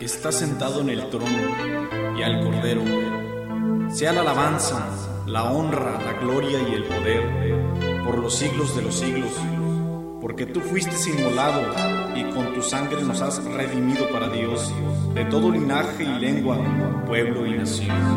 está sentado en el trono y al Cordero, sea la alabanza, la honra, la gloria y el poder por los siglos de los siglos, porque tú fuiste inmolado y con tu sangre nos has redimido para Dios de todo linaje y lengua, pueblo y nación.